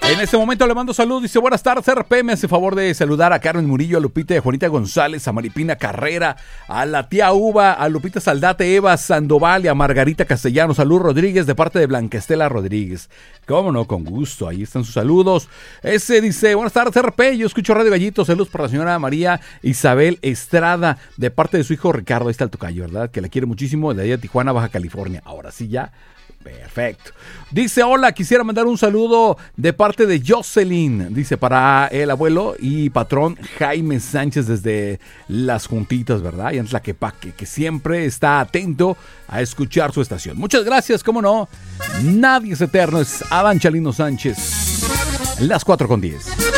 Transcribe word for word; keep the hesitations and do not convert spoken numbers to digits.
En este momento le mando saludos, dice buenas tardes R P, me hace favor de saludar a Carmen Murillo, a Lupita, a Juanita González, a Maripina Carrera, a la tía Uva, a Lupita Saldate, Eva Sandoval y a Margarita Castellanos, a Luz Rodríguez de parte de Blanca Estela Rodríguez. Cómo no, con gusto, ahí están sus saludos. Ese dice, buenas tardes R P, yo escucho Radio Gallito, saludos para la señora María Isabel Estrada de parte de su hijo Ricardo, ahí está el tocayo, ¿verdad? Que la quiere muchísimo, de allá de Tijuana, Baja California. Ahora sí ya. Perfecto. Dice, hola, quisiera mandar un saludo de parte de Jocelyn. Dice, para el abuelo y patrón Jaime Sánchez desde Las Juntitas, ¿verdad? Y en Tlaquepaque, que siempre está atento a escuchar su estación. Muchas gracias, cómo no. Nadie es eterno, es Adán Chalino Sánchez. Las cuatro con diez.